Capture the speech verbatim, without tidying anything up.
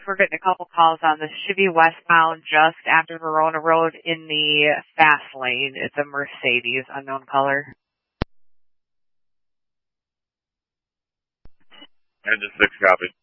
We're getting a couple calls on this. Should be westbound just after Verona Road in the fast lane. It's a Mercedes, unknown color. And just six copy.